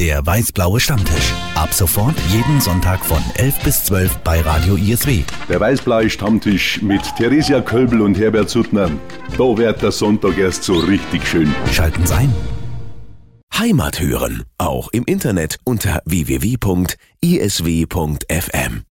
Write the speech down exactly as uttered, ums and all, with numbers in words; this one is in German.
Der weiß-blaue Stammtisch. Ab sofort jeden Sonntag von elf bis zwölf bei Radio I S W. Der weiß-blaue Stammtisch mit Theresia Kölbel und Herbert Suttner. Da wird der Sonntag erst so richtig schön. Schalten Sie ein. Heimat hören, auch im Internet unter w w w punkt i s w punkt f m.